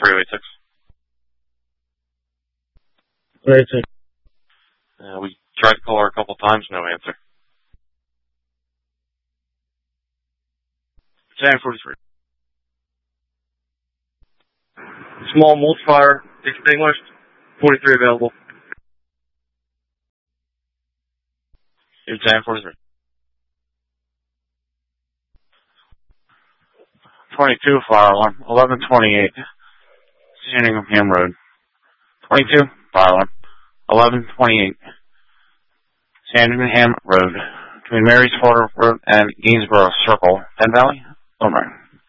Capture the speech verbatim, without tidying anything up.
three oh eight six. three eight six. Uh, we tried to call her a couple times, no answer. San forty-three. Small multiplier extinguished. forty-three available. It's San forty-three. twenty-two, fire alarm. eleven twenty-eight. Sandringham Road. twenty-two, fire alarm. eleven twenty-eight. Sandringham Road. Between Marys Ford Road and Gainsborough Circle. Penn Valley. Over.